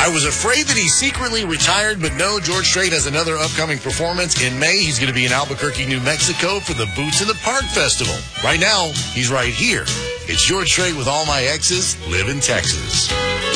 I was afraid that he secretly retired, but no, George Strait has another upcoming performance. In May, he's going to be in Albuquerque, New Mexico for the Boots in the Park Festival. Right now, he's right here. It's George Strait with All My Exes Live in Texas.